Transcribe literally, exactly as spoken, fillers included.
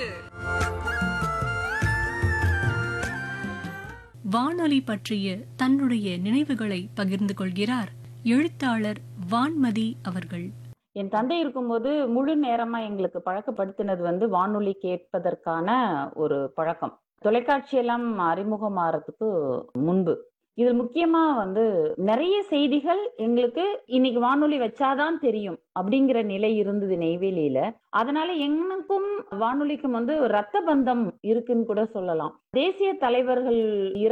வானொலி பற்றிய தன்னுடைய நினைவுகளை பகிர்ந்து கொள்கிறார் எழுத்தாளர் வான்மதி அவர்கள். என் தந்தை இருக்கும்போது முழு நேரமா எங்களுக்கு பழக்கப்படுத்தினது வந்து வானொலி கேட்பதற்கான ஒரு பழக்கம். தொலைக்காட்சி எல்லாம் அறிமுகமாறதுக்கு முன்பு இதில் முக்கியமா வந்து நிறைய செய்திகள் எங்களுக்கு இன்னைக்கு வானொலி வச்சாதான் தெரியும் அப்படிங்கிற நிலை இருந்தது நெய்வேலியில. அதனால எனக்கும் வானொலிக்கும் வந்து ரத்த பந்தம் இருக்குன்னு கூட சொல்லலாம். தேசிய தலைவர்கள்